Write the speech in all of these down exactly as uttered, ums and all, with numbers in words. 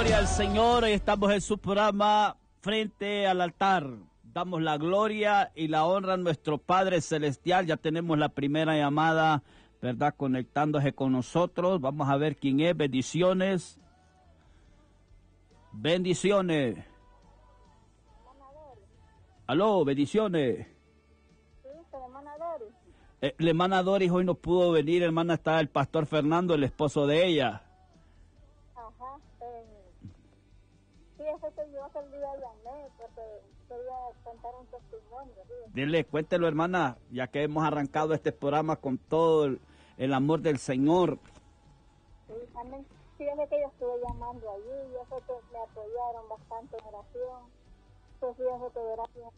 Gloria al Señor, hoy estamos en su programa Frente al Altar. Damos la gloria y la honra a nuestro Padre Celestial. Ya tenemos la primera llamada, ¿verdad? Conectándose con nosotros. Vamos a ver quién es. Bendiciones. Bendiciones. Aló, bendiciones. Sí, la hermana Doris. Eh, la hermana Doris hoy no pudo venir, hermana. Está el pastor Fernando, el esposo de ella. Ajá. Eh, sí, ese que yo aquel día llamé porque quería contar un testimonio. ¿Sí? Dile, cuéntelo, hermana, ya que hemos arrancado este programa con todo el, el amor del Señor. Sí, amén. Sí, es que yo estuve llamando allí, yo sé que me apoyaron bastante en oración. Pues sí, es que gracias.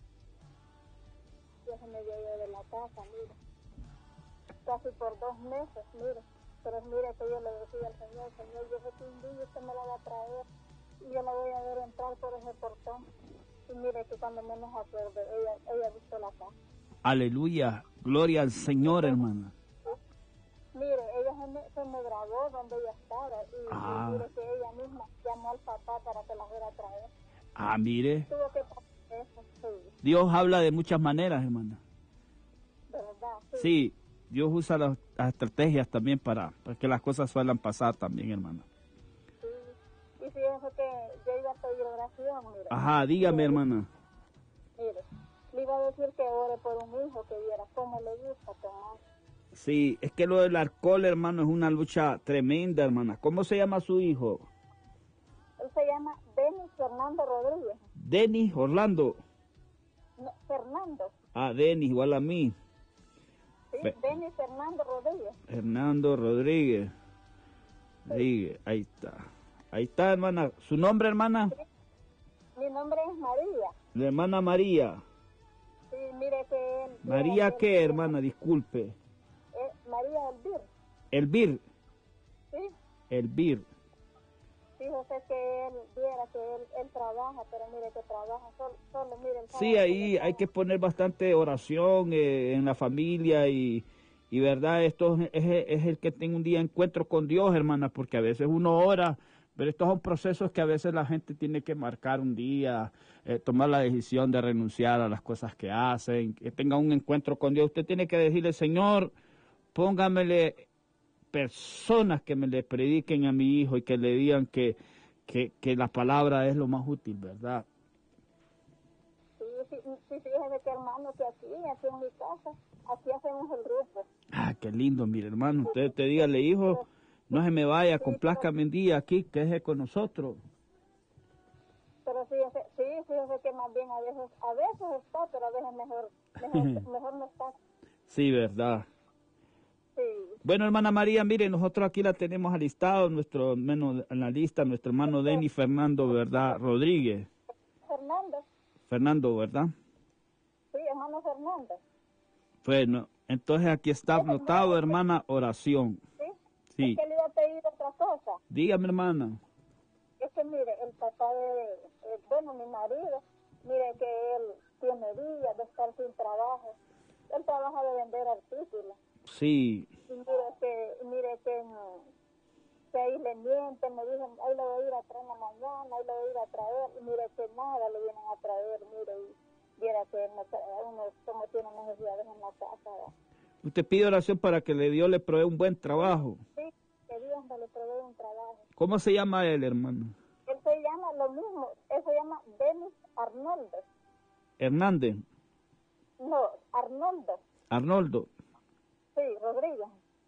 Yo se me dio yo de la casa, mire. Casi por dos meses, mire. Pero mire que yo le decía al Señor, Señor, yo sé que un día usted me la va a traer y yo la voy a ver entrar por ese portón. Y mire que cuando menos acuerdo, ella, ella visto la casa. Aleluya, gloria al Señor, hermana. Mire, ella se me, se me grabó donde ella estaba y, Ah. y mire que ella misma llamó al papá para que la fuera a traer. Ah, mire, Tuvo que pasar eso, sí, Dios habla de muchas maneras, hermana. de verdad, sí. Sí, Dios usa las, las estrategias también para, para que las cosas suelan pasar también, hermana. sí. Y fíjese que yo iba a pedir oración, mire. Ajá, dígame, Mire, hermana. Mire, le iba a decir que ore por un hijo que viera cómo le gusta tomar. Sí, es que lo del alcohol, hermano, es una lucha tremenda, hermana. ¿Cómo se llama su hijo? Él se llama Denis Fernando Rodríguez. Denis Orlando. No, Fernando. Ah, Denis, igual a mí. Sí, Fe- Denis Fernando Rodríguez. Hernando Rodríguez. Rodríguez, ahí está. Ahí está, hermana. ¿Su nombre, hermana? Mi nombre es María. La hermana María. Sí, mire que él... ¿María él- qué, él- hermana? Disculpe. eh, María Elvir. Elvir. Sí, Elvir. fíjese que él viera que él, él trabaja, pero mire que trabaja solo, solo mire el Sí, sábado ahí que hay que poner bastante oración eh, en la familia y, y verdad, esto es, es- es el que tenga un día encuentro con Dios, hermana, porque a veces uno ora, pero estos son procesos que a veces la gente tiene que marcar un día, eh, tomar la decisión de renunciar a las cosas que hacen, que tenga un encuentro con Dios. Usted tiene que decirle, Señor, póngamele personas que me le prediquen a mi hijo y que le digan que, que, que la palabra es lo más útil, ¿verdad? Sí, sí, sí, fíjese que hermano, que aquí, aquí en mi casa, aquí hacemos el grupo. Ah, qué lindo, mire hermano, usted te dígale, hijo, no se me vaya, complázcame un día aquí, quédese con nosotros. Pero fíjese, sí, fíjese que más bien a veces, a veces está, pero a veces mejor, mejor, mejor no está. Sí, verdad. Sí, Bueno, hermana María, mire, nosotros aquí la tenemos alistado, nuestro, menos en la lista, nuestro hermano Denis Fernando, ¿verdad? Rodríguez. Fernández, Fernando, ¿verdad? sí, hermano Fernández, Bueno, entonces aquí está anotado, hermana, oración. sí. Sí. Es que le iba a pedir otra cosa. Dígame, hermana. Es que mire, el papá de, eh, bueno, mi marido, mire que él tiene días de estar sin trabajo. Él trabaja de vender artículos. Sí, Y mire que, mire que, mm, que ahí le mienten, me dicen, ahí lo voy a ir a traer en la mañana, ahí lo voy a ir a traer. Y mire que nada le vienen a traer, mire, y viera que no, uno como tiene necesidades en la casa. ¿verdad? usted pide oración para que le Dios le provee un buen trabajo. Sí, que Dios me le provee un trabajo. ¿Cómo se llama él, hermano? Él se llama lo mismo, él se llama Denis Arnoldo. Hernández, No, Arnoldo. Arnoldo. Sí, Rodríguez.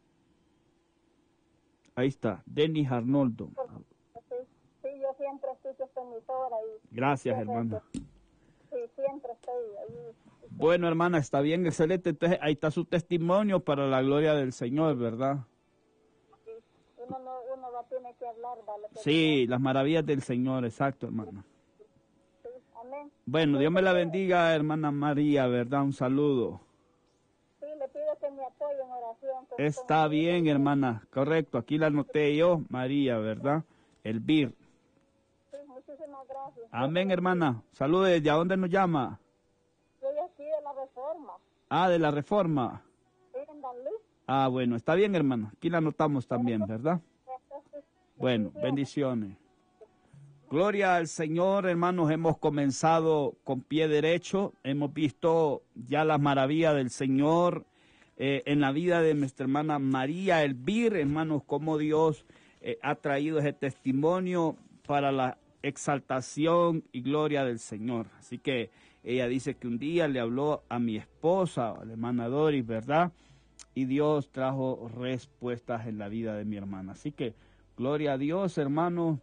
Ahí está, Denis Arnoldo. Sí, sí, yo siempre escucho esta emisora y... Gracias, y- hermana. Sí, siempre estoy ahí. Bueno, hermana, está bien, excelente. Entonces, ahí está su testimonio para la gloria del Señor, ¿verdad? Sí. Uno, no, uno va a tener que hablar, ¿vale? Que Sí, las maravillas del Señor, exacto, hermana. sí, amén. Bueno, Dios me la bendiga, hermana María, ¿verdad? Un saludo. Sí, le pido que me apoye en oración. con- Está con- bien, hermana, correcto. Aquí la anoté yo, María, ¿verdad? Elvir. Sí, muchísimas gracias. Amén, hermana. Saludos, ¿de dónde nos llama? Soy aquí de la Reforma. Ah, de la Reforma. Sí, en Dalí. Ah, bueno, está bien, hermana. Aquí la anotamos también, ¿verdad? Entonces, Bueno, bendiciones. Gloria al Señor, hermanos, hemos comenzado con pie derecho, hemos visto ya las maravillas del Señor eh, en la vida de nuestra hermana María Elvir, hermanos, cómo Dios eh, ha traído ese testimonio para la exaltación y gloria del Señor. Así que ella dice que un día le habló a mi esposa, a la hermana Doris, ¿verdad? Y Dios trajo respuestas en la vida de mi hermana. Así que gloria a Dios, hermanos.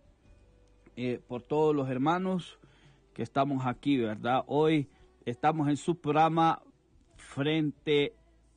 Eh, por todos los hermanos que estamos aquí, ¿verdad? Hoy estamos en su programa Frente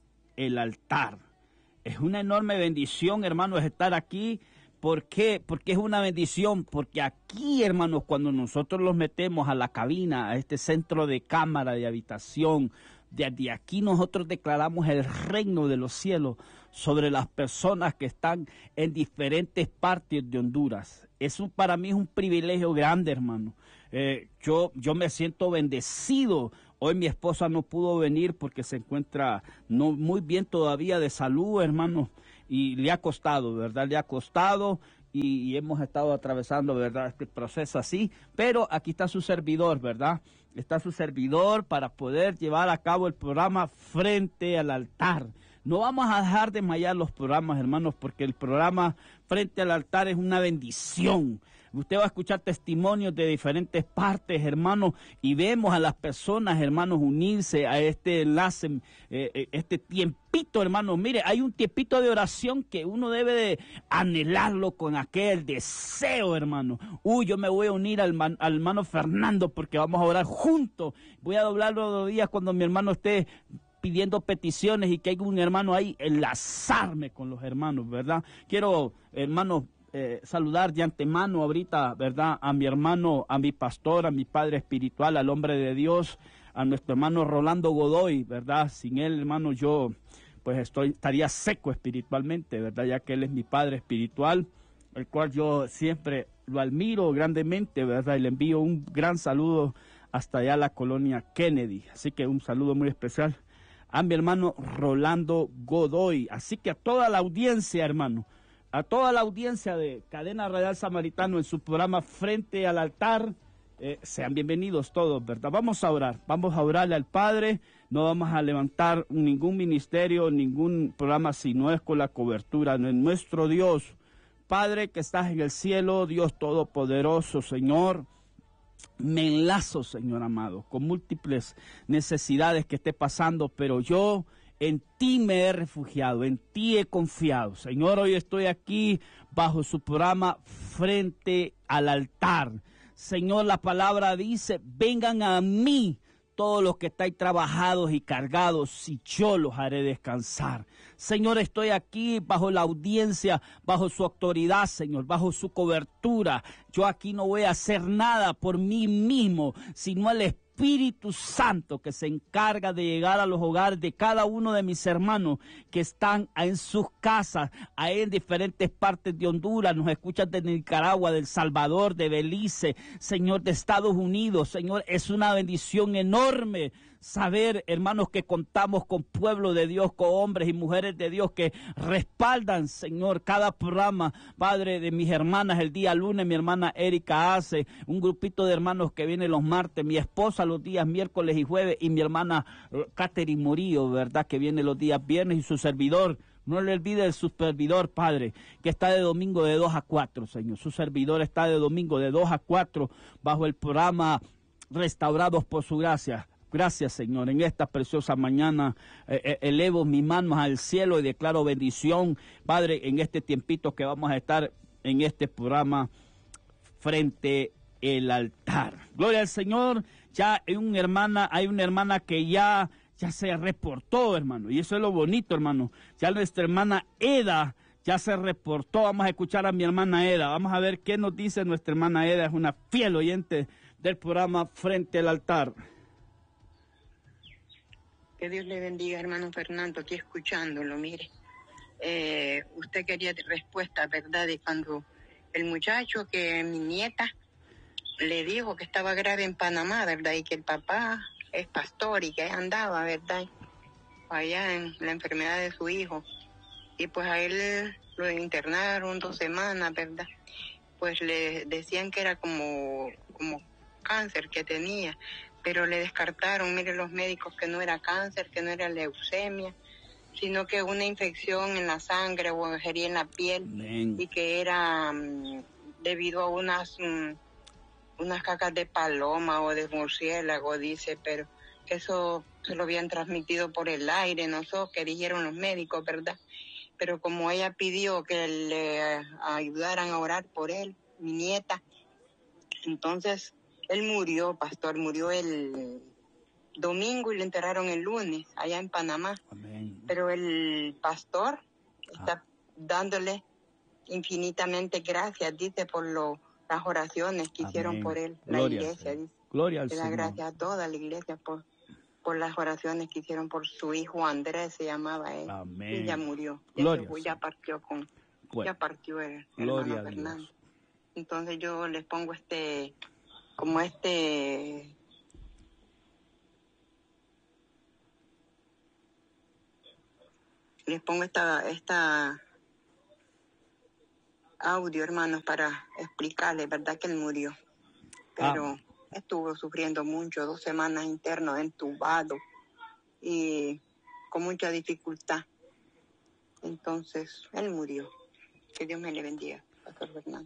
el Altar. Es una enorme bendición, hermanos, estar aquí. ¿Por qué? Porque es una bendición, porque aquí, hermanos, cuando nosotros los metemos a la cabina, a este centro de cámara de habitación, desde aquí nosotros declaramos el reino de los cielos sobre las personas que están en diferentes partes de Honduras. Eso para mí es un privilegio grande, hermano. Eh, yo, yo me siento bendecido. Hoy mi esposa no pudo venir porque se encuentra no muy bien todavía de salud, hermano, y le ha costado, ¿verdad? Le ha costado y, y hemos estado atravesando, ¿verdad?, este proceso así. Pero aquí está su servidor, ¿verdad? Está su servidor para poder llevar a cabo el programa Frente al Altar. No vamos a dejar de mallar los programas, hermanos, porque el programa Frente al Altar es una bendición. Usted va a escuchar testimonios de diferentes partes, hermanos, y vemos a las personas, hermanos, unirse a este enlace, eh, este tiempito, hermanos. Mire, hay un tiempito de oración que uno debe de anhelarlo con aquel deseo, hermano. Uy, yo me voy a unir al, man, al hermano Fernando porque vamos a orar juntos. Voy a doblarlo los días cuando mi hermano esté pidiendo peticiones y que haya un hermano ahí, enlazarme con los hermanos, ¿verdad? Quiero, hermanos, eh, saludar de antemano ahorita, ¿verdad?, a mi hermano, a mi pastor, a mi padre espiritual, al hombre de Dios, a nuestro hermano Rolando Godoy, ¿verdad? Sin él, hermano, yo pues estoy, estaría seco espiritualmente, ¿verdad?, ya que él es mi padre espiritual, el cual yo siempre lo admiro grandemente, ¿verdad?, y le envío un gran saludo hasta allá a la colonia Kennedy. Así que un saludo muy especial a mi hermano Rolando Godoy. Así que a toda la audiencia, hermano, a toda la audiencia de Cadena Radial Samaritano en su programa Frente al Altar, eh, sean bienvenidos todos, ¿verdad? Vamos a orar, vamos a orarle al Padre, no vamos a levantar ningún ministerio, ningún programa si no es con la cobertura de nuestro Dios. Padre que estás en el cielo, Dios Todopoderoso, Señor, me enlazo, Señor amado, con múltiples necesidades que esté pasando, pero yo en ti me he refugiado, en ti he confiado. Señor, hoy estoy aquí bajo su programa Frente al Altar. Señor, la palabra dice, vengan a mí todos los que estáis trabajados y cargados, y yo los haré descansar. Señor, estoy aquí bajo la audiencia, bajo su autoridad, Señor, bajo su cobertura. Yo aquí no voy a hacer nada por mí mismo, sino el Espíritu Santo que se encarga de llegar a los hogares de cada uno de mis hermanos que están en sus casas, ahí en diferentes partes de Honduras, nos escuchan de Nicaragua, de El Salvador, de Belice, Señor, de Estados Unidos. Señor, es una bendición enorme saber, hermanos, que contamos con pueblo de Dios, con hombres y mujeres de Dios que respaldan, Señor, cada programa. Padre, de mis hermanas, el día lunes mi hermana Erika hace un grupito de hermanos que viene los martes, mi esposa los días miércoles y jueves, y mi hermana Catherine Murillo, ¿verdad?, que viene los días viernes, y su servidor. No le olvide de su servidor, Padre, que está de domingo de dos a cuatro, Señor. Su servidor está de domingo de dos a cuatro bajo el programa Restaurados por su Gracia. Gracias, Señor. En esta preciosa mañana eh, elevo mis manos al cielo y declaro bendición, Padre, en este tiempito que vamos a estar en este programa Frente el Altar. Gloria al Señor. Ya hay una hermana, hay una hermana que ya, ya se reportó, hermano, y eso es lo bonito, hermano. Ya nuestra hermana Eda ya se reportó. Vamos a escuchar a mi hermana Eda. Vamos a ver qué nos dice nuestra hermana Eda. Es una fiel oyente del programa Frente al Altar. Que Dios le bendiga, hermano Fernando, aquí escuchándolo, mire. Eh, usted quería respuesta, ¿verdad?, de cuando el muchacho que mi nieta le dijo que estaba grave en Panamá, ¿verdad?, y que el papá es pastor y que andaba, ¿verdad?, allá en la enfermedad de su hijo. Y pues a él lo internaron dos semanas, ¿verdad? pues le decían que era como, como cáncer que tenía, pero le descartaron, miren los médicos, que no era cáncer, que no era leucemia, sino que una infección en la sangre o agujería en la piel. Amén. Y que era um, debido a unas, um, unas cacas de paloma o de murciélago, dice, pero que eso se lo habían transmitido por el aire, no sé, que dijeron los médicos, ¿verdad? Pero como ella pidió que le uh, ayudaran a orar por él, mi nieta, entonces él murió, pastor, murió el domingo y lo enterraron el lunes allá en Panamá. Amén. Pero el pastor está ah. dándole infinitamente gracias, dice, por lo, las oraciones que Amén. Hicieron por él, Gloria la iglesia, dice. Gloria al Le da Señor. Gracias a toda la iglesia por, por las oraciones que hicieron por su hijo Andrés, se llamaba él. Amén. Y ya murió. Gloria. Ya, ya partió con, bueno. ya partió el Gloria hermano Fernando. Entonces yo les pongo este, como este... Les pongo esta, esta audio, hermanos, para explicarles, ¿verdad? Que él murió. Pero ah. estuvo sufriendo mucho, dos semanas internas, entubado y con mucha dificultad. Entonces, él murió. Que Dios me le bendiga, Pastor Fernando.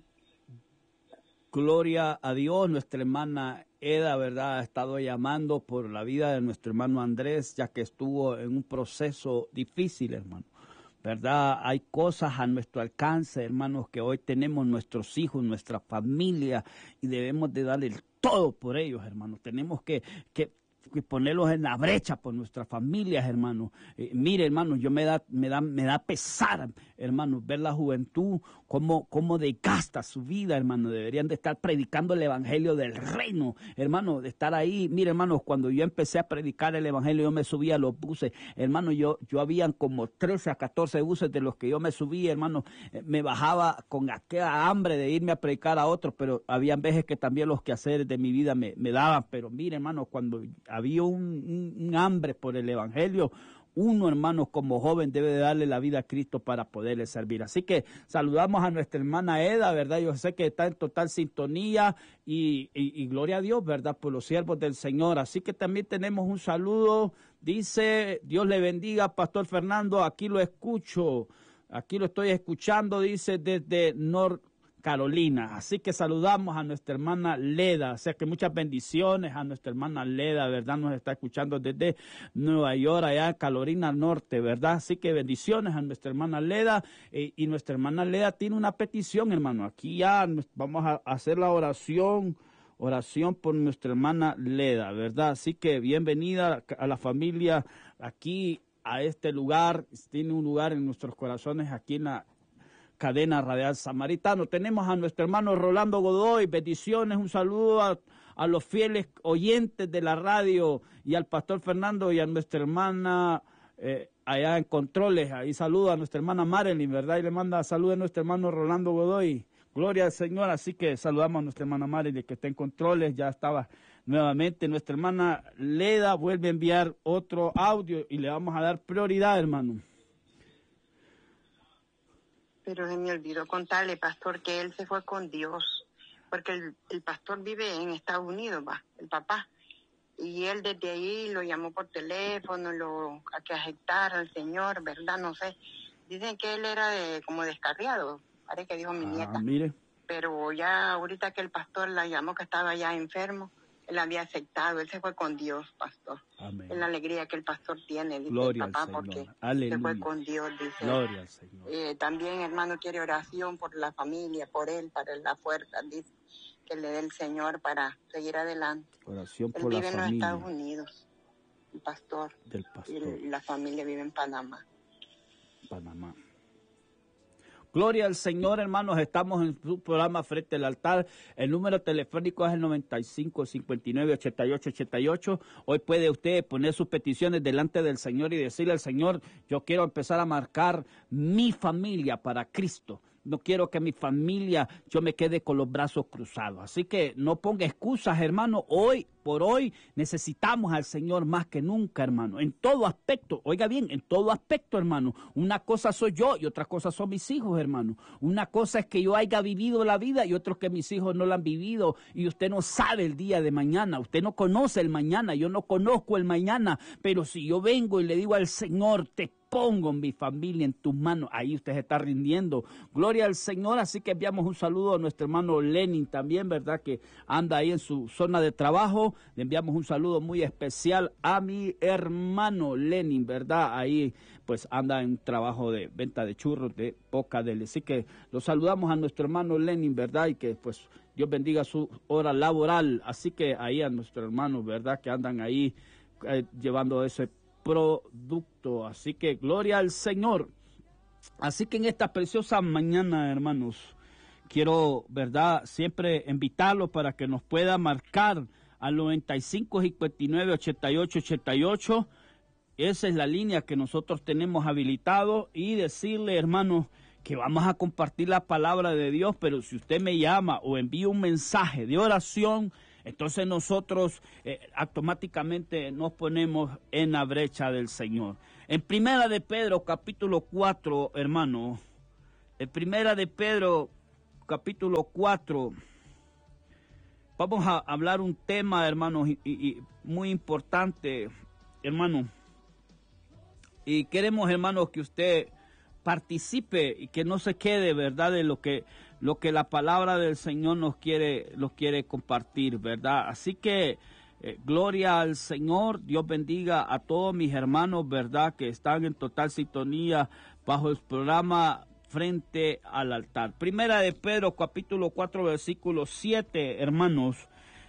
Gloria a Dios, nuestra hermana Eda, ¿verdad? Ha estado llamando por la vida de nuestro hermano Andrés, ya que estuvo en un proceso difícil, hermano. ¿Verdad? Hay cosas a nuestro alcance, hermanos, que hoy tenemos nuestros hijos, nuestra familia, y debemos de darle el todo por ellos, hermanos. Tenemos que... que y ponerlos en la brecha por nuestras familias, hermano. Eh, mire, hermano, yo me da, me da, me da pesar, hermano, ver la juventud, cómo, cómo desgasta su vida, hermano. Deberían de estar predicando el evangelio del reino, hermano, de estar ahí. Mire, hermano, cuando yo empecé a predicar el evangelio, yo me subía a los buses, hermano, yo, yo habían como trece a catorce buses de los que yo me subía, hermano, eh, me bajaba con aquella hambre de irme a predicar a otros, pero habían veces que también los quehaceres de mi vida me, me daban. Pero mire, hermano, cuando había un, un, un hambre por el evangelio, uno, hermano, como joven debe de darle la vida a Cristo para poderle servir. Así que saludamos a nuestra hermana Eda, ¿verdad? Yo sé que está en total sintonía y, y, y gloria a Dios, ¿verdad? Por los siervos del Señor. Así que también tenemos un saludo. Dice, Dios le bendiga, Pastor Fernando, aquí lo escucho, aquí lo estoy escuchando, dice, desde North Carolina. Así que saludamos a nuestra hermana Leda, o sea que muchas bendiciones a nuestra hermana Leda, ¿verdad? Nos está escuchando desde Nueva York, allá en Carolina Norte, ¿verdad? Así que bendiciones a nuestra hermana Leda, eh, y nuestra hermana Leda tiene una petición, hermano. Aquí ya vamos a hacer la oración, oración por nuestra hermana Leda, ¿verdad? Así que bienvenida a la familia aquí, a este lugar. Tiene un lugar en nuestros corazones aquí en la Cadena Radial Samaritano. Tenemos a nuestro hermano Rolando Godoy, bendiciones, un saludo a, a los fieles oyentes de la radio y al Pastor Fernando y a nuestra hermana eh, allá en Controles. Ahí saluda a nuestra hermana Marilyn, ¿verdad? Y le manda saludos a nuestro hermano Rolando Godoy. Gloria al Señor, así que saludamos a nuestra hermana Marilyn que está en Controles, ya estaba nuevamente. Nuestra hermana Leda vuelve a enviar otro audio y le vamos a dar prioridad, hermano. Pero se me olvidó contarle, pastor, que él se fue con Dios, porque el, el pastor vive en Estados Unidos, va, el papá, y él desde ahí lo llamó por teléfono, lo a que aceptara al Señor, ¿verdad? No sé, dicen que él era de como descarriado, parece que dijo mi ah, nieta, mire. Pero ya ahorita que el pastor la llamó que estaba ya enfermo, él había aceptado, él se fue con Dios, pastor. Amén. Es la alegría que el pastor tiene, dice Gloria el papá, al Señor. porque Aleluya. se fue con Dios, dice. Gloria al Señor. Eh, también, hermano, quiere oración por la familia, por él, para la fuerza, dice, que le dé el Señor para seguir adelante. Oración él por la vive en familia. los Estados Unidos, el pastor. Del pastor. Y la familia vive en Panamá. Panamá. Gloria al Señor, hermanos. Estamos en su programa Frente al Altar. El número telefónico es el noventa y cinco, cincuenta y nueve, ochenta y ocho, ochenta y ocho. Hoy puede usted poner sus peticiones delante del Señor y decirle al Señor, yo quiero empezar a marcar mi familia para Cristo. no quiero que mi familia, yo me quede con los brazos cruzados. Así que no ponga excusas, hermano. Hoy, por hoy, necesitamos al Señor más que nunca, hermano. En todo aspecto, oiga bien, en todo aspecto, hermano. Una cosa soy yo y otra cosa son mis hijos, hermano. Una cosa es que yo haya vivido la vida y otro que mis hijos no la han vivido. Y usted no sabe el día de mañana. Usted no conoce el mañana. Yo no conozco el mañana. Pero si yo vengo y le digo al Señor, te pongo mi familia en tus manos, ahí usted se está rindiendo. Gloria al Señor. Así que enviamos un saludo a nuestro hermano Lenin también, ¿verdad? Que anda ahí en su zona de trabajo. Le enviamos un saludo muy especial a mi hermano Lenin, ¿verdad? Ahí pues anda en trabajo de venta de churros, de Pocadel. Así que lo saludamos a nuestro hermano Lenin, ¿verdad? Y que pues Dios bendiga su hora laboral. Así que ahí a nuestros hermanos, ¿verdad? Que andan ahí eh, llevando ese producto. Así que gloria al Señor. Así que en esta preciosa mañana, hermanos, quiero, verdad, siempre invitarlos para que nos pueda marcar al noventa y cinco, cincuenta y nueve, ochenta y ocho, ochenta y ocho. Esa es la línea que nosotros tenemos habilitado, y decirle, hermanos, que vamos a compartir la palabra de Dios, pero si usted me llama o envía un mensaje de oración, entonces nosotros eh, automáticamente nos ponemos en la brecha del Señor. En Primera de Pedro, capítulo cuatro, hermano, en Primera de Pedro, capítulo cuatro, vamos a hablar un tema, hermanos, y, y, muy importante, hermano. Y queremos, hermanos, que usted participe y que no se quede, ¿verdad?, de lo que lo que la palabra del Señor nos quiere, nos quiere compartir, ¿verdad? Así que eh, gloria al Señor. Dios bendiga a todos mis hermanos, ¿verdad?, que están en total sintonía bajo el programa Frente al Altar. Primera de Pedro, capítulo cuatro, versículo siete, hermanos.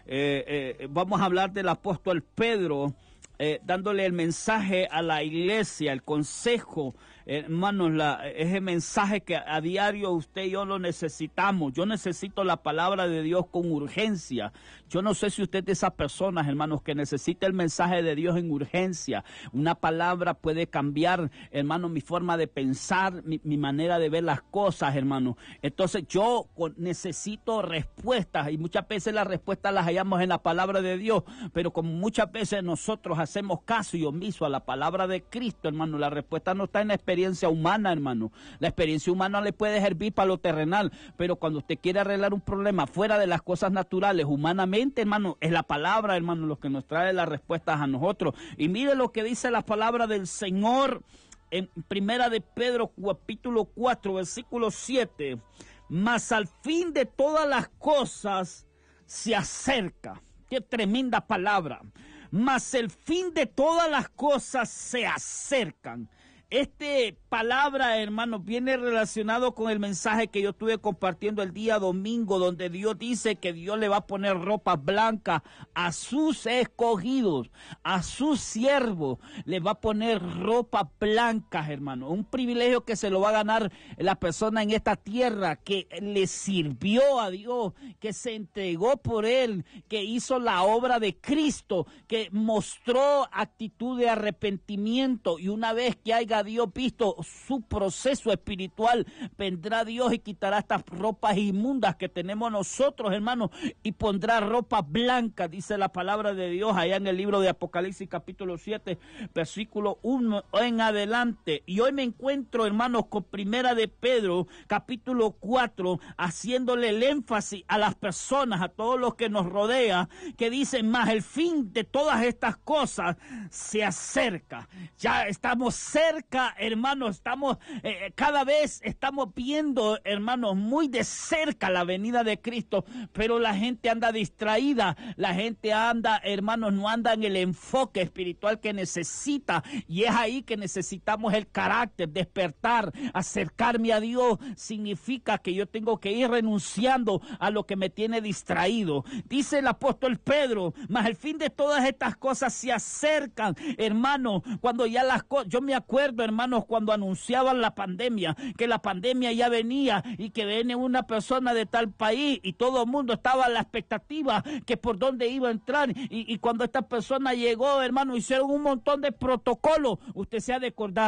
Eh, eh, vamos a hablar del apóstol Pedro, eh, dándole el mensaje a la iglesia, el consejo. Hermanos, la, ese mensaje que a diario usted y yo lo necesitamos. Yo necesito la palabra de Dios con urgencia. Yo no sé si usted es de esas personas, hermanos, que necesita el mensaje de Dios en urgencia. Una palabra puede cambiar, hermano, mi forma de pensar, mi, mi manera de ver las cosas, hermano. Entonces yo necesito respuestas, y muchas veces las respuestas las hallamos en la palabra de Dios, pero como muchas veces nosotros hacemos caso y omiso a la palabra de Cristo, hermano, la respuesta no está en la experiencia humana, hermano. La experiencia humana le puede servir para lo terrenal, pero cuando usted quiere arreglar un problema fuera de las cosas naturales, humanamente, hermano, es la palabra, hermano, lo que nos trae las respuestas a nosotros. Y mire lo que dice la palabra del Señor en Primera de Pedro, capítulo cuatro, versículo siete. Mas al fin de todas las cosas se acerca. Qué tremenda palabra. Mas el fin de todas las cosas se acercan. Este palabra, hermano, viene relacionado con el mensaje que yo estuve compartiendo el día domingo, donde Dios dice que Dios le va a poner ropa blanca a sus escogidos, a sus siervos, le va a poner ropa blanca, hermano. Un privilegio que se lo va a ganar la persona en esta tierra que le sirvió a Dios, que se entregó por él, que hizo la obra de Cristo, que mostró actitud de arrepentimiento, y una vez que haya Dios visto su proceso espiritual, vendrá Dios y quitará estas ropas inmundas que tenemos nosotros, hermanos, y pondrá ropa blanca, dice la palabra de Dios allá en el libro de Apocalipsis capítulo siete, versículo uno en adelante. Y hoy me encuentro, hermanos, con Primera de Pedro capítulo cuatro, haciéndole el énfasis a las personas, a todos los que nos rodea, que dicen, más el fin de todas estas cosas se acerca. Ya estamos cerca, hermanos, estamos eh, cada vez estamos viendo, hermanos, muy de cerca la venida de Cristo, pero la gente anda distraída, la gente anda, hermanos, no anda en el enfoque espiritual que necesita, y es ahí que necesitamos el carácter, despertar, acercarme a Dios. Significa que yo tengo que ir renunciando a lo que me tiene distraído. Dice el apóstol Pedro, mas el fin de todas estas cosas se acercan, hermanos, cuando ya las cosas, yo me acuerdo, hermanos, cuando anunciaban la pandemia, que la pandemia ya venía y que viene una persona de tal país, y todo el mundo estaba a la expectativa que por dónde iba a entrar, y, y cuando esta persona llegó, hermano, hicieron un montón de protocolos. Usted se ha de acordar,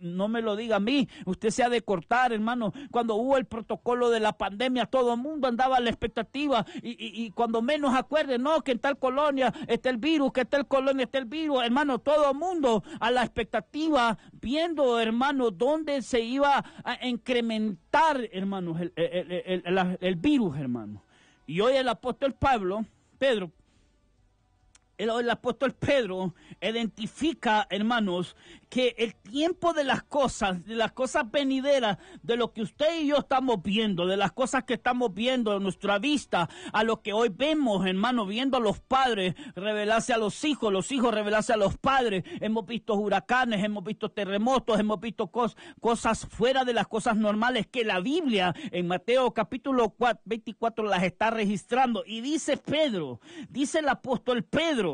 no me lo diga a mí, usted se ha de cortar, hermano. Cuando hubo el protocolo de la pandemia, todo el mundo andaba a la expectativa y, y, y cuando menos acuerden, no, que en tal colonia está el virus, que en tal colonia está el virus, hermano, todo el mundo a la expectativa, viendo, hermano, dónde se iba a incrementar, hermanos, el, el, el, el, el, el virus, hermano. Y hoy el apóstol Pablo, Pedro, El, el apóstol Pedro identifica, hermanos, que el tiempo de las cosas, de las cosas venideras, de lo que usted y yo estamos viendo, de las cosas que estamos viendo en nuestra vista, a lo que hoy vemos, hermanos, viendo a los padres revelarse a los hijos, los hijos revelarse a los padres. Hemos visto huracanes, hemos visto terremotos, hemos visto cos, cosas fuera de las cosas normales que la Biblia en Mateo capítulo veinticuatro las está registrando. Y dice Pedro, dice el apóstol Pedro,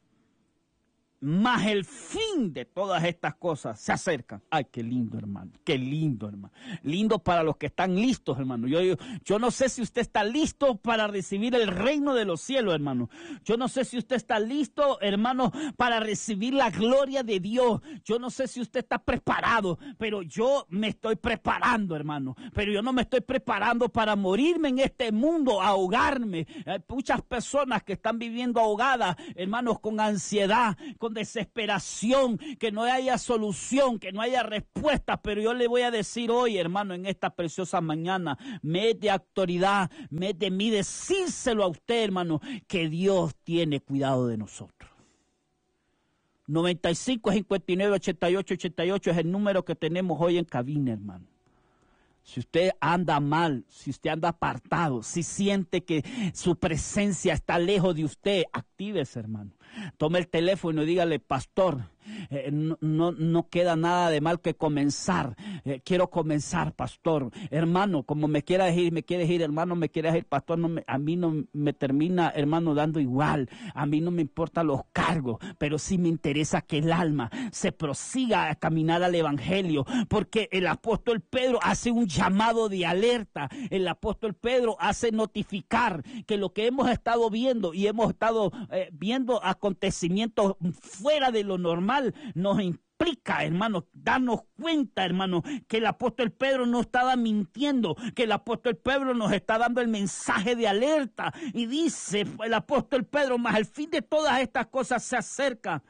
mas el fin de todas estas cosas se acerca. Ay, qué lindo, hermano, qué lindo, hermano. Lindo para los que están listos, hermano. Yo, yo, yo no sé si usted está listo para recibir el reino de los cielos, hermano. Yo no sé si usted está listo, hermano, para recibir la gloria de Dios. Yo no sé si usted está preparado, pero yo me estoy preparando, hermano. Pero yo no me estoy preparando para morirme en este mundo, ahogarme. Hay muchas personas que están viviendo ahogadas, hermanos, con ansiedad, con desesperación, que no haya solución, que no haya respuesta. Pero yo le voy a decir hoy, hermano, en esta preciosa mañana, me es de autoridad, me es de mí decírselo a usted, hermano, que Dios tiene cuidado de nosotros. noventa y cinco, cincuenta y nueve, ochenta y ocho, ochenta y ocho es el número que tenemos hoy en cabina, hermano. Si usted anda mal, si usted anda apartado, si siente que su presencia está lejos de usted, actívese, hermano. Tome el teléfono y dígale, pastor, eh, no, no, no queda nada de mal que comenzar. Eh, quiero comenzar, pastor. Hermano, como me quieras ir, me quieres ir, hermano, me quieres ir, pastor, no me, a mí no me termina, hermano, dando igual. A mí no me importan los cargos, pero sí me interesa que el alma se prosiga a caminar al evangelio, porque el apóstol Pedro hace un llamado de alerta. El apóstol Pedro hace notificar que lo que hemos estado viendo y hemos estado eh, viendo acontecimientos fuera de lo normal nos implica, hermano, darnos cuenta, hermano, que el apóstol Pedro no estaba mintiendo, que el apóstol Pedro nos está dando el mensaje de alerta. Y dice el apóstol Pedro, mas el fin de todas estas cosas se acerca.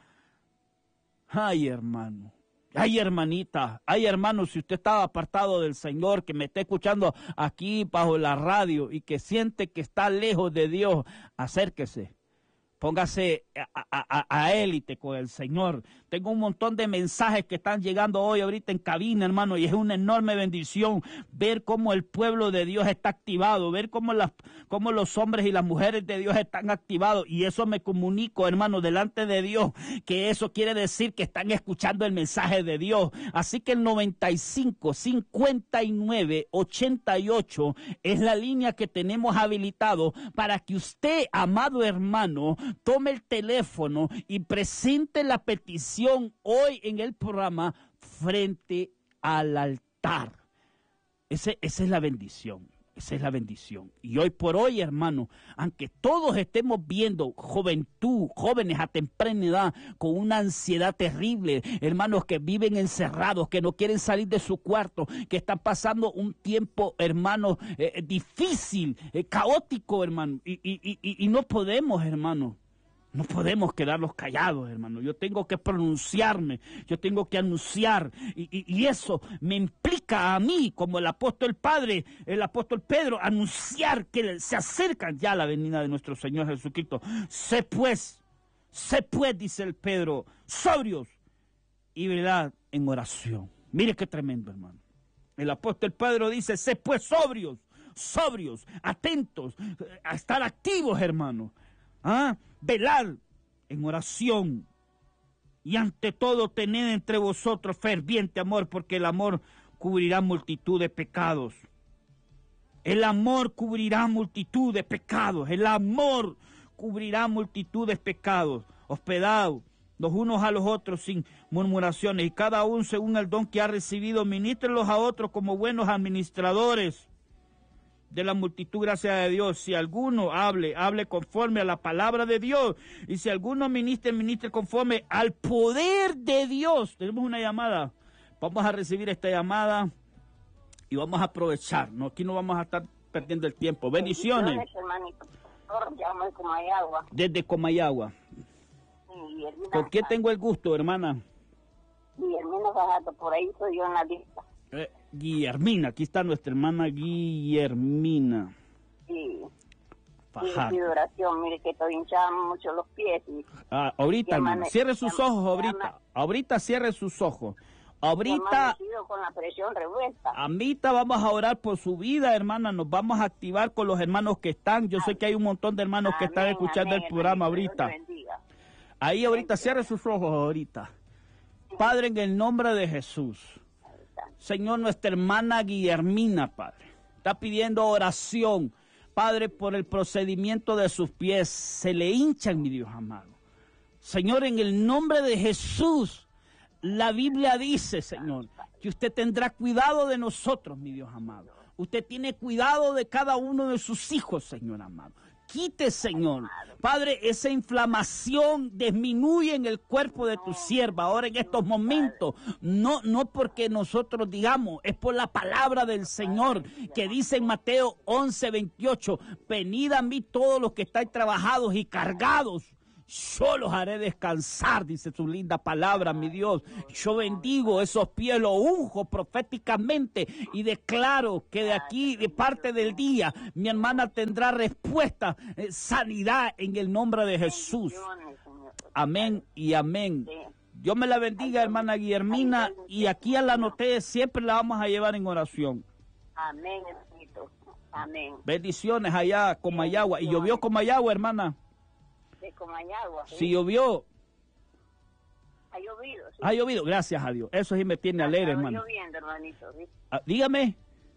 Ay, hermano. Ay, hermanita, ay, hermano, si usted está apartado del Señor, que me está escuchando aquí bajo la radio y que siente que está lejos de Dios, acérquese. Póngase a, a, a élite con el Señor. Tengo un montón de mensajes que están llegando hoy ahorita en cabina, hermano, y es una enorme bendición ver cómo el pueblo de Dios está activado, ver cómo, las, cómo los hombres y las mujeres de Dios están activados. Y eso me comunico, hermano, delante de Dios, que eso quiere decir que están escuchando el mensaje de Dios. Así que el noventa y cinco, cincuenta y nueve, ochenta y ocho es la línea que tenemos habilitado para que usted, amado hermano, tome el teléfono y presente la petición hoy en el programa frente al altar. Ese, esa es la bendición. Esa es la bendición. Y hoy por hoy, hermano, aunque todos estemos viendo juventud, jóvenes a temprana edad, con una ansiedad terrible, hermanos que viven encerrados, que no quieren salir de su cuarto, que están pasando un tiempo, hermano, eh, difícil, eh, caótico, hermano, y, y, y, y no podemos, hermano. No podemos quedarnos callados, hermano. Yo tengo que pronunciarme, yo tengo que anunciar. Y, y, y eso me implica a mí, como el apóstol Padre, el apóstol Pedro, anunciar que se acerca ya la venida de nuestro Señor Jesucristo. Sé pues, sé pues, dice el Pedro, sobrios y velad en oración. Mire qué tremendo, hermano. El apóstol Pedro dice, sé pues sobrios, sobrios, atentos, a estar activos, hermano. ¿Ah? Velar en oración y ante todo tened entre vosotros ferviente amor, porque el amor cubrirá multitud de pecados. El amor cubrirá multitud de pecados. El amor cubrirá multitud de pecados. Hospedaos los unos a los otros sin murmuraciones, y cada uno según el don que ha recibido, ministrenlos a otros como buenos administradores de la multitud, gracias de Dios. Si alguno hable, hable conforme a la palabra de Dios. Y si alguno ministre, ministre conforme al poder de Dios. Tenemos una llamada. Vamos a recibir esta llamada y vamos a aprovechar, ¿no? Aquí no vamos a estar perdiendo el tiempo. Bendiciones. Bendiciones, hermanito. Yo llamo de Comayagua. Desde Comayagua. Sí, hermana, ¿Con quién tengo el gusto, hermana? Guillermina Fajardo, por ahí soy yo en la lista. Eh, Guillermina, aquí está nuestra hermana Guillermina Sí. Fajardo. Y de oración, mire que estoy hinchada mucho los pies. Y, Ah, ahorita, y hermana, amane- cierre sus y am- ojos y ahorita. ama- Ahorita cierre sus ojos. y Ahorita, amanecido con la presión revuelta. ahorita vamos a orar por su vida, hermana. Nos vamos a activar con los hermanos que están. Yo sé que hay un montón de hermanos que están Amén, escuchando amén, el programa hermanito, Dios ahorita. le bendiga. Ahí ahorita, cierre sus ojos ahorita. Padre, en el nombre de Jesús. Ahí está. Señor, nuestra hermana Guillermina, Padre, está pidiendo oración, Padre, por el procedimiento de sus pies. Se le hinchan, mi Dios amado. Señor, en el nombre de Jesús, la Biblia dice, Señor, que usted tendrá cuidado de nosotros, mi Dios amado. Usted tiene cuidado de cada uno de sus hijos, Señor amado. Quite, Señor. Padre, esa inflamación disminuye en el cuerpo de tu sierva ahora en estos momentos. No, no porque nosotros digamos, es por la palabra del Señor que dice en Mateo once, veintiocho, venid a mí todos los que estáis trabajados y cargados. Yo los haré descansar, dice su linda palabra, mi Dios. Yo bendigo esos pies, los unjo proféticamente y declaro que de aquí, de parte del día, mi hermana tendrá respuesta, eh, sanidad en el nombre de Jesús. Bendiciones, Señor. Amén y amén. Sí. Dios me la bendiga, hermana Guillermina, y aquí a la anoté, siempre la vamos a llevar en oración. Amén, hermanito. Amén. Bendiciones allá, Comayagua. ¿Y llovió Comayagua, hermana? De Comayagua. ¿sí? Sí llovió. Ha llovido. Sí. Ha llovido, gracias a Dios. Eso sí me tiene alegre, Ha estado hermano. lloviendo, hermanito. ¿sí? Ah, dígame.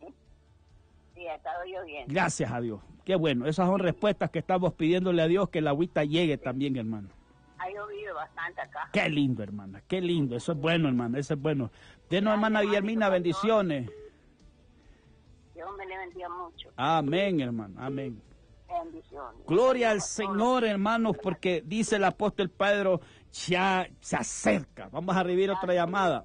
Sí, ha estado lloviendo. Gracias a Dios. Qué bueno. Esas son respuestas que estamos pidiéndole a Dios, que la agüita llegue también, hermano. Ha llovido bastante acá. Qué lindo, hermana. Qué lindo. Eso es bueno, hermana. Eso es bueno. Denos, hermana Guillermina, bendiciones. Dios me le bendiga mucho. Amén, hermano. Amén. Bendiciones. Gloria al Señor, hermanos, porque dice el apóstol Pedro, ya se acerca. Vamos a recibir otra llamada.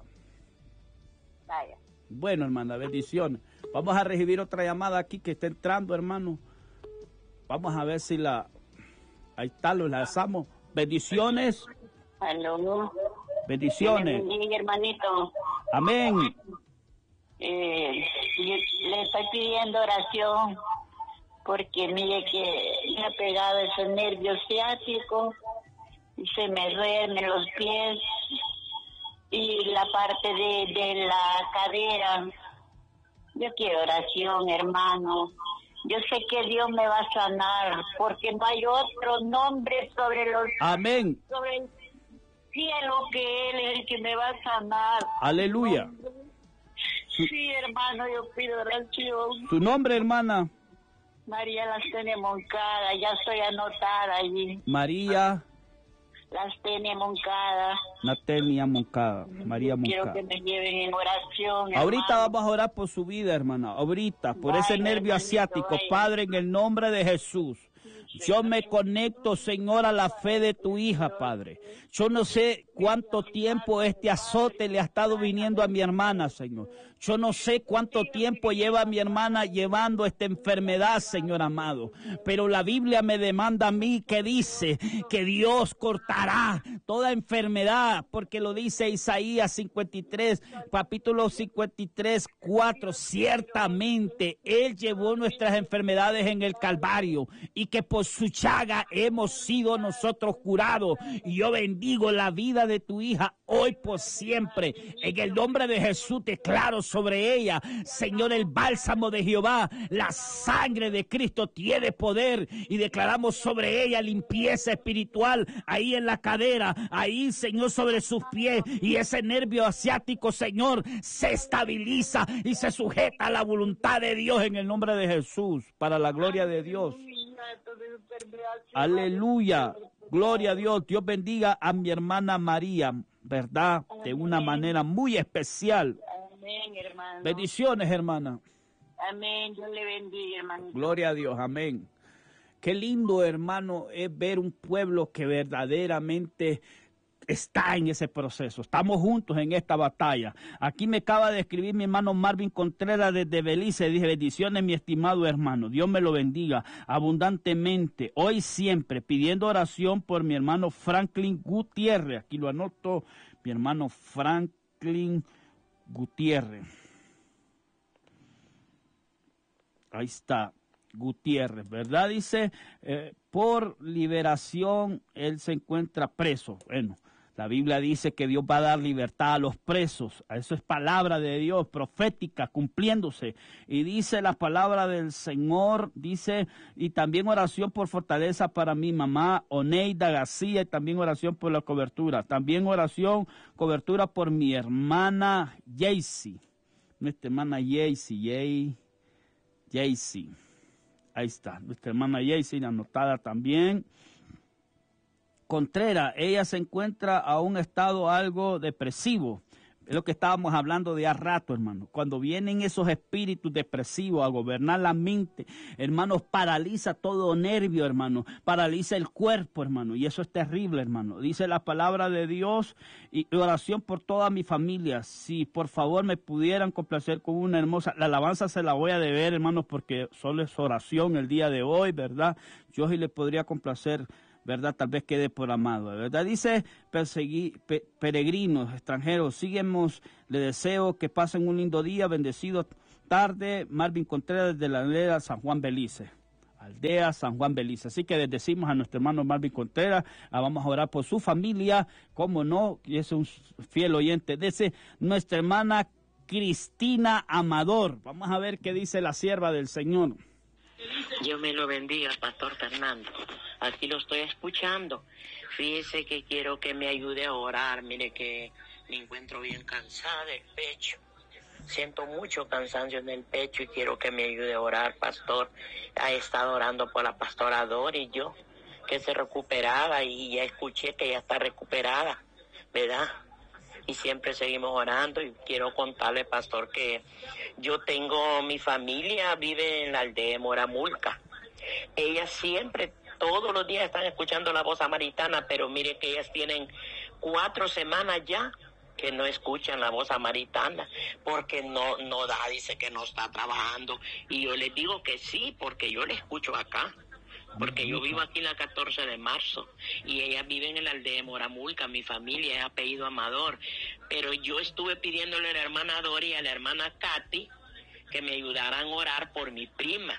Vaya. Bueno, hermana, bendiciones. Vamos a recibir otra llamada aquí que está entrando, hermano. Vamos a ver si la... Ahí está, lo lanzamos. Bendiciones. Aló. Bendiciones. Bendiga, hermanito. Amén. Eh, yo le estoy pidiendo oración porque mire que me ha pegado ese nervio ciático y se me duermen los pies y la parte de, de la cadera. Yo quiero oración, hermano. Yo sé que Dios me va a sanar porque no hay otro nombre sobre los Amén. sobre el cielo que Él es el que me va a sanar. Aleluya. Sí, hermano, yo pido oración. Su nombre, hermana. María Lastenia Moncada, ya estoy anotada allí. María Lastenia Moncada. Natenia Moncada. María Quiero Moncada. que me lleven en oración. Ahorita hermano. vamos a orar por su vida, hermana. Ahorita, por ese Vaya, nervio hermanito, asiático. vaya. Padre, en el nombre de Jesús. Yo me conecto, Señor, a la fe de tu hija, Padre. Yo no sé cuánto tiempo este azote le ha estado viniendo a mi hermana, Señor. Yo no sé cuánto tiempo lleva mi hermana llevando esta enfermedad, Señor amado. Pero la Biblia me demanda a mí que dice que Dios cortará toda enfermedad, porque lo dice Isaías cincuenta y tres, capítulo cincuenta y tres, cuatro. Ciertamente Él llevó nuestras enfermedades en el Calvario y que por su llaga hemos sido nosotros curados. Y yo bendigo la vida de tu hija hoy por siempre. En el nombre de Jesús declaro sobre ella, Señor, el bálsamo de Jehová, la sangre de Cristo tiene poder y declaramos sobre ella limpieza espiritual ahí en la cadera, ahí, Señor, sobre sus pies, y ese nervio asiático, Señor, se estabiliza y se sujeta a la voluntad de Dios en el nombre de Jesús, para la gloria de Dios. Aleluya. Gloria a Dios. Dios bendiga a mi hermana María, ¿verdad? De una manera muy especial. Amén, hermano. Bendiciones, hermana. Amén. Dios le bendiga, hermano. Gloria a Dios. Amén. Qué lindo, hermano, es ver un pueblo que verdaderamente está en ese proceso. Estamos juntos en esta batalla. Aquí me acaba de escribir mi hermano Marvin Contreras desde Belice. Dice, bendiciones, mi estimado hermano. Dios me lo bendiga abundantemente, hoy y siempre, pidiendo oración por mi hermano Franklin Gutiérrez. Aquí lo anoto, mi hermano Franklin Gutiérrez. Ahí está, Gutiérrez, ¿verdad? Dice, eh, por liberación, él se encuentra preso. Bueno, la Biblia dice que Dios va a dar libertad a los presos. Eso es palabra de Dios, profética, cumpliéndose. Y dice la palabra del Señor, dice, y también oración por fortaleza para mi mamá, Oneida García, y también oración por la cobertura. También oración, cobertura por mi hermana Jaycee. Nuestra hermana Jaycee, Jay, Jaycee. Ahí está, nuestra hermana Jaycee, anotada también. Contreras, ella se encuentra a un estado algo depresivo. Es lo que estábamos hablando de hace rato, hermano. Cuando vienen esos espíritus depresivos a gobernar la mente, hermanos, paraliza todo nervio, hermano. Paraliza el cuerpo, hermano. Y eso es terrible, hermano. Dice la palabra de Dios y oración por toda mi familia. Si por favor me pudieran complacer con una hermosa... La alabanza se la voy a deber, hermanos, porque solo es oración el día de hoy, ¿verdad? Yo sí le podría complacer, ¿verdad? Tal vez quede por amado, ¿verdad? Dice, perseguir, pe, peregrinos, extranjeros, síguenos, le deseo que pasen un lindo día, bendecido tarde, Marvin Contreras de la aldea San Juan Belice. Aldea San Juan Belice. Así que bendecimos a nuestro hermano Marvin Contreras, ah, vamos a orar por su familia, como no, y es un fiel oyente. Dice nuestra hermana Cristina Amador. Vamos a ver qué dice la sierva del Señor. Dios me lo bendiga, Pastor Fernando. Aquí lo estoy escuchando. Fíjese que quiero que me ayude a orar. Mire que me encuentro bien cansada del pecho. Siento mucho cansancio en el pecho y quiero que me ayude a orar, Pastor. Ha estado orando por la pastora Dori y yo, que se recuperaba, y ya escuché que ya está recuperada, ¿verdad? Y siempre seguimos orando, y quiero contarle, Pastor, que yo tengo, mi familia vive en la aldea de Moramulca. Ellas siempre, todos los días están escuchando la voz samaritana, pero mire que ellas tienen cuatro semanas ya que no escuchan la voz samaritana, porque no, no da, dice que no está trabajando. Y yo les digo que sí, porque yo le escucho acá. Porque yo vivo aquí la catorce de marzo y ellas viven en la aldea de Moramulca, mi familia es apellido Amador, pero yo estuve pidiéndole a la hermana Dori y a la hermana Katy que me ayudaran a orar por mi prima,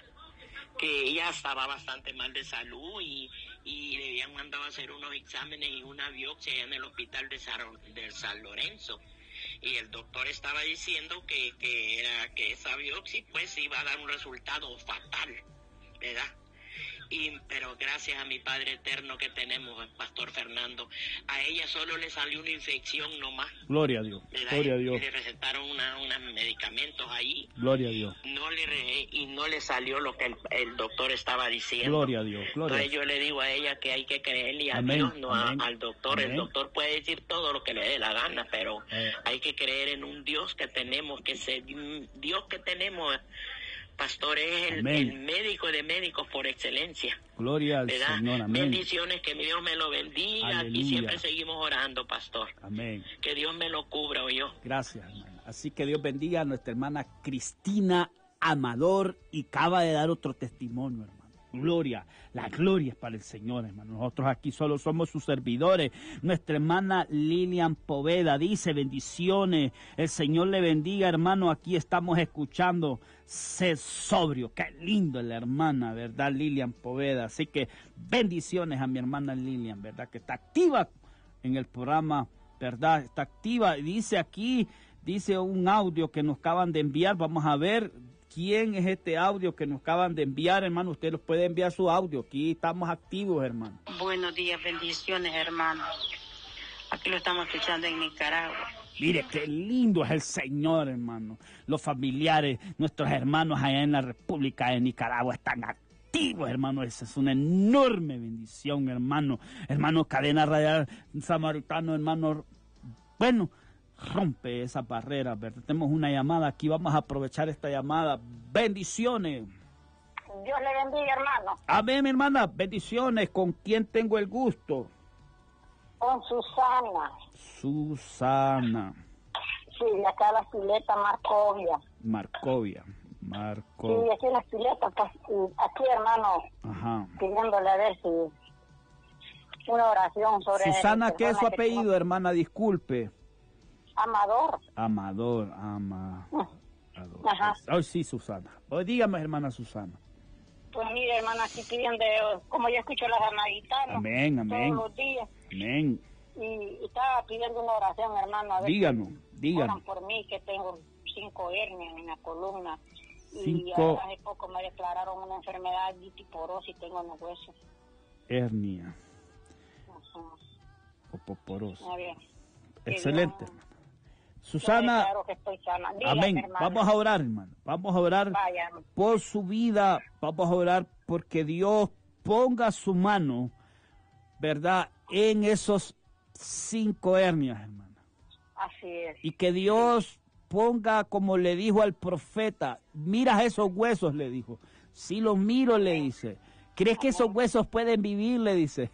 que ella estaba bastante mal de salud y, y le habían mandado a hacer unos exámenes y una biopsia allá en el hospital de San, de San Lorenzo. Y el doctor estaba diciendo que, que, era, que esa biopsia pues iba a dar un resultado fatal, ¿verdad? Y, pero gracias a mi Padre Eterno que tenemos, el Pastor Fernando, a ella solo le salió una infección nomás. Gloria a Dios, ¿verdad? gloria a Dios. Le recetaron una, unos medicamentos ahí. Gloria a Dios. No le re, y no le salió lo que el, el doctor estaba diciendo. Gloria a Dios, gloria. Entonces yo le digo a ella que hay que creerle a Amén, Dios, no a, amén, al doctor. amén. El doctor puede decir todo lo que le dé la gana, pero eh. hay que creer en un Dios que tenemos, que se, Dios que tenemos, Pastor, es el, el médico de médicos por excelencia. Gloria al ¿verdad? Señor, amén. Bendiciones, que Dios me lo bendiga. Aleluya. Y siempre seguimos orando, Pastor. Amén. Que Dios me lo cubra, o yo. Gracias, hermana. Así que Dios bendiga a nuestra hermana Cristina Amador, y acaba de dar otro testimonio, hermano. Gloria, la gloria es para el Señor, hermano. Nosotros aquí solo somos sus servidores. Nuestra hermana Lilian Poveda dice, bendiciones, el Señor le bendiga, hermano. Aquí estamos escuchando, sé sobrio. Qué lindo la hermana, ¿verdad? Lilian Poveda. Así que bendiciones a mi hermana Lilian, ¿verdad? Que está activa en el programa, ¿verdad? Está activa. Dice aquí, dice un audio que nos acaban de enviar. Vamos a ver quién es este audio que nos acaban de enviar, hermano. Usted nos puede enviar su audio. Aquí estamos activos, hermano. Buenos días, bendiciones, hermano. Aquí lo estamos escuchando en Nicaragua. Mire qué lindo es el Señor, hermano. Los familiares, nuestros hermanos allá en la República de Nicaragua están activos, hermano. Esa es una enorme bendición, hermano. Hermano, Cadena Radial Samaritano, hermano. Bueno, rompe esa barrera, ¿verdad? Tenemos una llamada aquí, vamos a aprovechar esta llamada. Bendiciones. Dios le bendiga, hermano. Amén, mi hermana, bendiciones. ¿Con quién tengo el gusto? Con Susana. Susana. Sí, de acá las piletas Marcovia. Marcovia. Marco. Sí, aquí en las piletas, pues, y aquí, hermano, Ajá. pidiéndole a ver si una oración sobre... Susana, ¿qué es su que apellido, tengo... hermana? Disculpe. Amador. Amador, Amador. Ajá. Ay, sí, Susana. Oh, dígame, hermana Susana. Pues mire, hermana, aquí pidiendo, como yo escucho las hermanitas, ¿no? Amén, amén. Todos los días. Amén. Y, y estaba pidiendo una oración, hermano. A ver Díganos, si díganos. oran por mí, que tengo cinco hernias en la columna. Cinco. Y ahora hace poco me declararon una enfermedad de tiporosis y tengo en los huesos. Hernia. Ajá. Popoporosis. Muy bien. Excelente. Dios, Susana, claro que estoy sana. Dígame, amén. hermano. Vamos a orar, hermano. Vamos a orar Vaya. por su vida. Vamos a orar porque Dios ponga su mano, ¿verdad?, en esos cinco hernias, hermano. Así es. Y que Dios ponga, como le dijo al profeta, mira esos huesos, le dijo. Si los miro, le dice. ¿Crees que esos huesos pueden vivir? Le dice.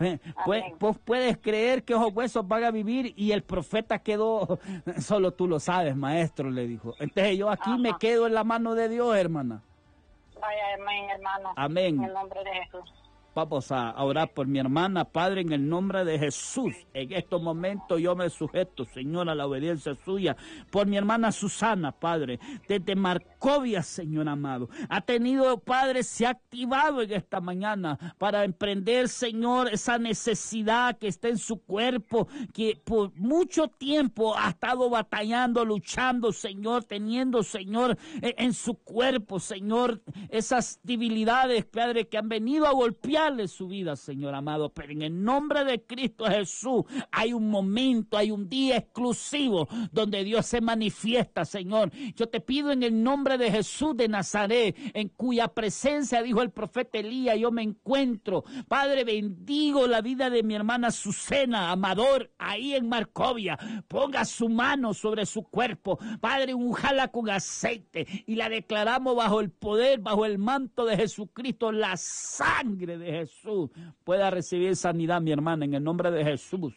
Vos puedes creer que esos huesos van a vivir, y el profeta quedó, solo tú lo sabes, maestro, le dijo. Entonces yo aquí Ajá. me quedo en la mano de Dios, hermana. Vaya, amén, hermano. Amén. En el nombre de Jesús. Vamos a orar por mi hermana, Padre, en el nombre de Jesús. En estos momentos yo me sujeto, Señor, a la obediencia suya. Por mi hermana Susana, Padre, desde Marcovia, Señor amado. Ha tenido, Padre, se ha activado en esta mañana para emprender, Señor, esa necesidad que está en su cuerpo, que por mucho tiempo ha estado batallando, luchando, Señor, teniendo, Señor, en su cuerpo, Señor, esas debilidades, Padre, que han venido a golpear su vida, Señor amado, pero en el nombre de Cristo Jesús hay un momento, hay un día exclusivo donde Dios se manifiesta, Señor. Yo te pido en el nombre de Jesús de Nazaret, en cuya presencia, dijo el profeta Elías, yo me encuentro. Padre, bendigo la vida de mi hermana Susana Amador, ahí en Marcovia. Ponga su mano sobre su cuerpo, Padre, unjala con aceite, y la declaramos bajo el poder, bajo el manto de Jesucristo, la sangre de Jesús pueda recibir sanidad, mi hermana, en el nombre de Jesús.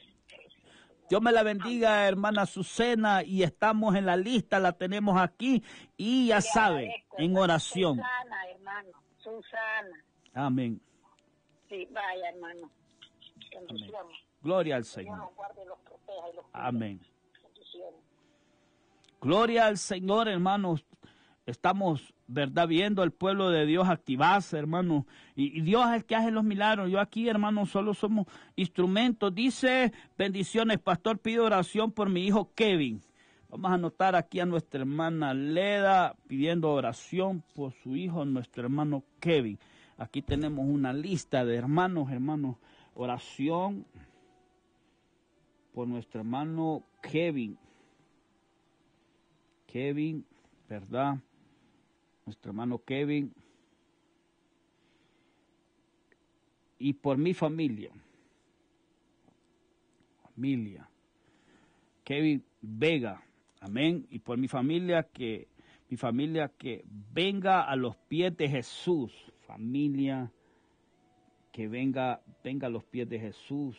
Dios me la bendiga, hermana Susana, y estamos en la lista, la tenemos aquí, y ya sabe, en oración. Susana, hermano, Susana. Amén. Sí, vaya, hermano. Amén. Gloria al Señor. Amén. Gloria al Señor, hermanos. Estamos, ¿verdad?, viendo el pueblo de Dios activarse, hermano. Y, y Dios es el que hace los milagros. Yo aquí, hermano, solo somos instrumentos. Dice, bendiciones, pastor, pido oración por mi hijo Kevin. Vamos a anotar aquí a nuestra hermana Leda pidiendo oración por su hijo, nuestro hermano Kevin. Aquí tenemos una lista de hermanos, hermanos. Oración por nuestro hermano Kevin. Kevin, ¿verdad? Nuestro hermano Kevin, y por mi familia, familia, Kevin Vega, amén, y por mi familia, que mi familia que venga a los pies de Jesús, familia que venga, venga a los pies de Jesús.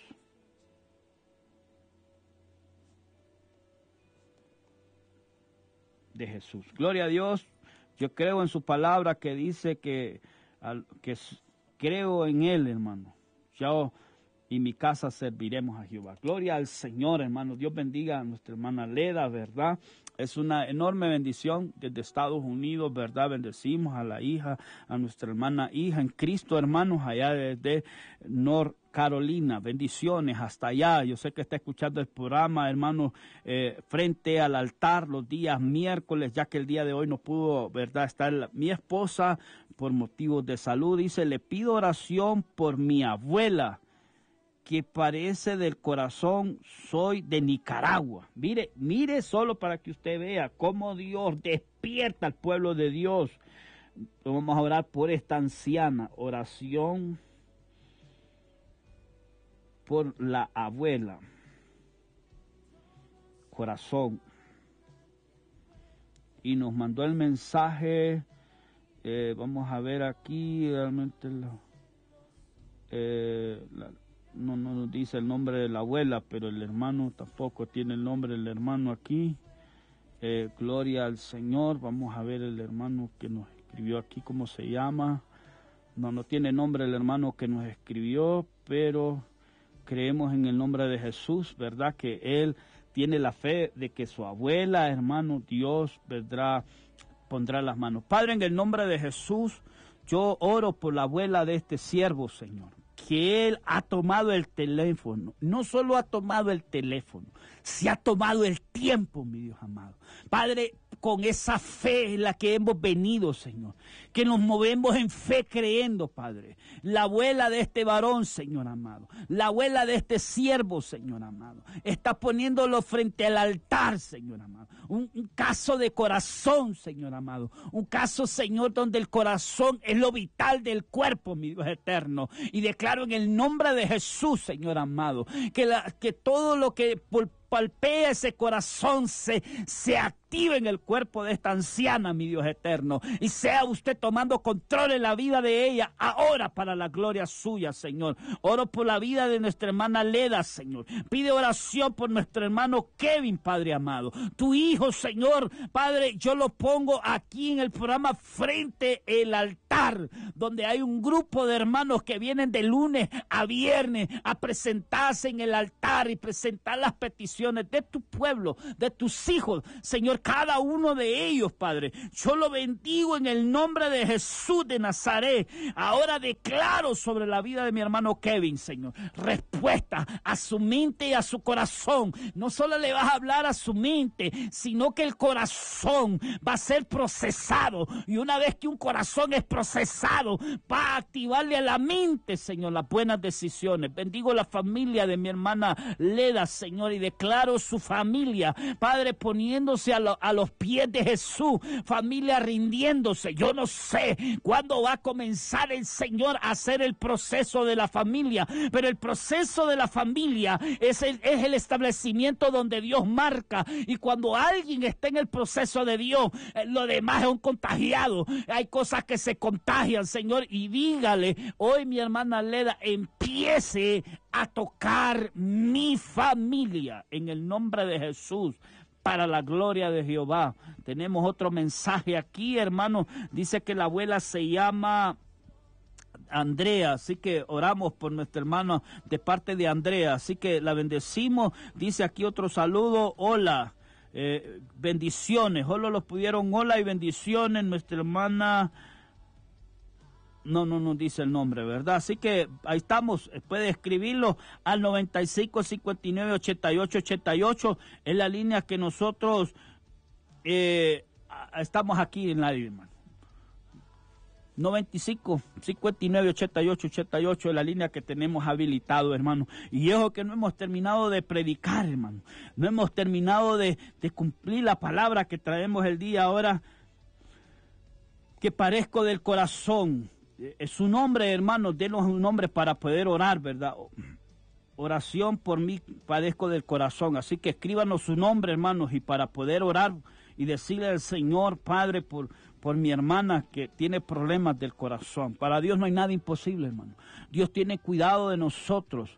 De Jesús. Gloria a Dios. Yo creo en su palabra que dice que, que creo en él, hermano. Yo y mi casa serviremos a Jehová. Gloria al Señor, hermano. Dios bendiga a nuestra hermana Leda, ¿verdad? Es una enorme bendición desde Estados Unidos, ¿verdad? Bendecimos a la hija, a nuestra hermana hija en Cristo, hermanos, allá desde North Carolina. Bendiciones hasta allá. Yo sé que está escuchando el programa, hermano, eh, frente al altar los días miércoles, ya que el día de hoy no pudo, ¿verdad?, estar mi esposa por motivos de salud. Dice, le pido oración por mi abuela, que parece del corazón, soy de Nicaragua. Mire, mire solo para que usted vea cómo Dios despierta al pueblo de Dios. Vamos a orar por esta anciana. Oración por la abuela. Corazón. Y nos mandó el mensaje. Eh, vamos a ver aquí realmente la, eh, la, no, no nos dice el nombre de la abuela, pero el hermano tampoco tiene el nombre del hermano aquí. Eh, gloria al Señor. Vamos a ver el hermano que nos escribió aquí, cómo se llama. No, no tiene nombre el hermano que nos escribió, pero creemos en el nombre de Jesús, ¿verdad? Que él tiene la fe de que su abuela, hermano, Dios vendrá, pondrá las manos. Padre, en el nombre de Jesús, yo oro por la abuela de este siervo, Señor, que él ha tomado el teléfono, no solo ha tomado el teléfono, se ha tomado el tiempo, mi Dios amado. Padre, con esa fe en la que hemos venido, Señor, que nos movemos en fe creyendo, Padre. La abuela de este varón, Señor amado, la abuela de este siervo, Señor amado, está poniéndolo frente al altar, Señor amado. Un, un caso de corazón, Señor amado. Un caso, Señor, donde el corazón es lo vital del cuerpo, mi Dios eterno. Y declaro en el nombre de Jesús, Señor amado, que, la, que todo lo que por palpea ese corazón se, se active en el cuerpo de esta anciana, mi Dios eterno, y sea usted tomando control en la vida de ella ahora para la gloria suya, Señor. Oro por la vida de nuestra hermana Leda, Señor. Pide oración por nuestro hermano Kevin, Padre amado. Tu hijo, Señor, Padre, yo lo pongo aquí en el programa frente al altar, donde hay un grupo de hermanos que vienen de lunes a viernes a presentarse en el altar y presentar las peticiones de tu pueblo, de tus hijos, Señor, cada uno de ellos, Padre. Yo lo bendigo en el nombre de Jesús de Nazaret. Ahora declaro sobre la vida de mi hermano Kevin, Señor, respuesta a su mente y a su corazón. No solo le vas a hablar a su mente, sino que el corazón va a ser procesado, y una vez que un corazón es procesado, va a activarle a la mente, Señor, las buenas decisiones. Bendigo la familia de mi hermana Leda, Señor, y declaro su familia, Padre, poniéndose a, lo, a los pies de Jesús, familia rindiéndose. Yo no sé cuándo va a comenzar el Señor a hacer el proceso de la familia, pero el proceso de la familia es el, es el establecimiento donde Dios marca, y cuando alguien está en el proceso de Dios, eh, lo demás es un contagiado. Hay cosas que se contagian, Señor, y dígale hoy, mi hermana Leda, empiece a tocar mi familia en el nombre de Jesús, para la gloria de Jehová. Tenemos otro mensaje aquí, hermano. Dice que la abuela se llama Andrea, así que oramos por nuestra hermana de parte de Andrea, así que la bendecimos. Dice aquí otro saludo, hola, eh, bendiciones, solo los pudieron, hola y bendiciones, nuestra hermana. No, no nos dice el nombre, ¿verdad? Así que ahí estamos, puede escribirlo al noventa y cinco, cincuenta y nueve, ochenta y ocho, ochenta y ocho, es la línea que nosotros eh, estamos aquí en la hermano. noventa y cinco, cincuenta y nueve, ochenta y ocho, ochenta y ocho es la línea que tenemos habilitado, hermano. Y ojo que no hemos terminado de predicar, hermano. No hemos terminado de, de cumplir la palabra que traemos el día ahora, que parezco del corazón. Es su nombre, hermanos, denos un nombre para poder orar, ¿verdad? Oración por mí, padezco del corazón. Así que escríbanos su nombre, hermanos, y para poder orar y decirle al Señor, Padre, por, por mi hermana que tiene problemas del corazón. Para Dios no hay nada imposible, hermano. Dios tiene cuidado de nosotros.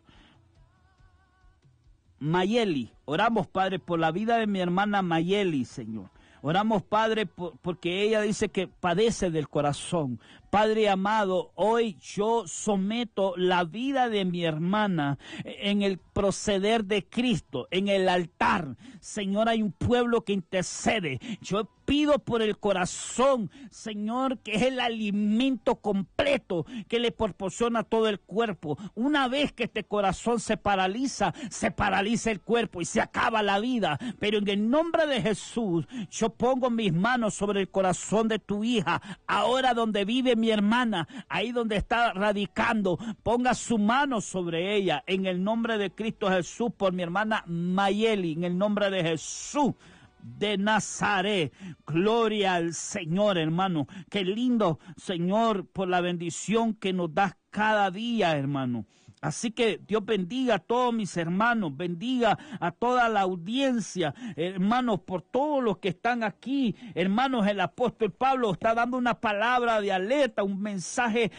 Mayeli, oramos, Padre, por la vida de mi hermana Mayeli, Señor. Oramos, Padre, por, porque ella dice que padece del corazón. Padre amado, hoy yo someto la vida de mi hermana en el proceder de Cristo, en el altar. Señor, hay un pueblo que intercede. Yo pido por el corazón, Señor, que es el alimento completo que le proporciona todo el cuerpo. Una vez que este corazón se paraliza, se paraliza el cuerpo y se acaba la vida. Pero en el nombre de Jesús, yo pongo mis manos sobre el corazón de tu hija, ahora donde vive mi hermana, ahí donde está radicando. Ponga su mano sobre ella, en el nombre de Cristo Jesús, por mi hermana Mayeli, en el nombre de Jesús de Nazaret. Gloria al Señor, hermano. Qué lindo, Señor, por la bendición que nos das cada día, hermano. Así que Dios bendiga a todos mis hermanos, bendiga a toda la audiencia, hermanos, por todos los que están aquí. Hermanos, el apóstol Pablo está dando una palabra de alerta, un mensaje activo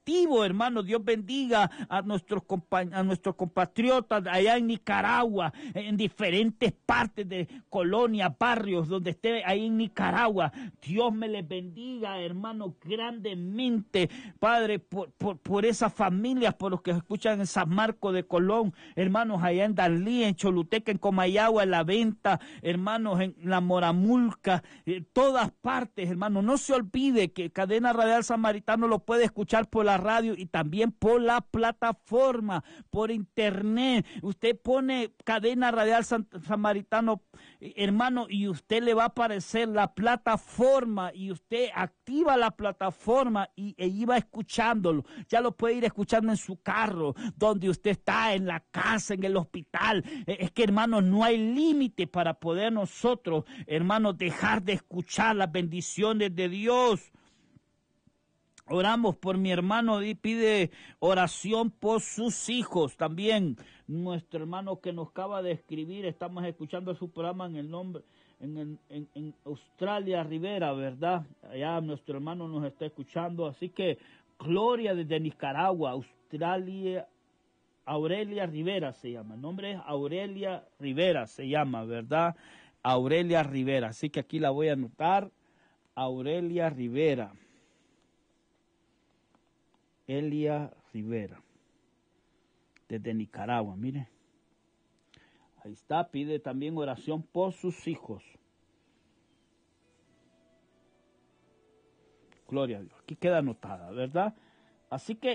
activo, hermano. Dios bendiga a nuestros, a nuestros compatriotas allá en Nicaragua, en diferentes partes de colonias, barrios, donde esté ahí en Nicaragua. Dios me les bendiga, hermano, grandemente, Padre, por, por, por esas familias, por los que escuchan en San Marcos de Colón, hermanos, allá en Dalí, en Choluteca, en Comayagua, en La Venta, hermanos, en La Moramulca, en todas partes, hermanos. No se olvide que Cadena Radial Samaritano lo puede escuchar por la radio y también por la plataforma, por internet. Usted pone Cadena Radial San, Samaritano, hermano, y usted le va a aparecer la plataforma y usted activa la plataforma y, e iba escuchándolo. Ya lo puede ir escuchando en su carro, donde usted está, en la casa, en el hospital. Es que, hermano, no hay límite para poder nosotros, hermano, dejar de escuchar las bendiciones de Dios. Oramos por mi hermano y pide oración por sus hijos. También nuestro hermano que nos acaba de escribir, estamos escuchando su programa en el nombre, en, en, en, en Australia Rivera, ¿verdad? Allá nuestro hermano nos está escuchando. Así que Gloria desde Nicaragua, Australia, Aurelia Rivera se llama. El nombre es Aurelia Rivera, se llama, ¿verdad? Aurelia Rivera. Así que aquí la voy a anotar. Aurelia Rivera. Elia Rivera, desde Nicaragua, mire. Ahí está, pide también oración por sus hijos. Gloria a Dios. Aquí queda anotada, ¿verdad? Así que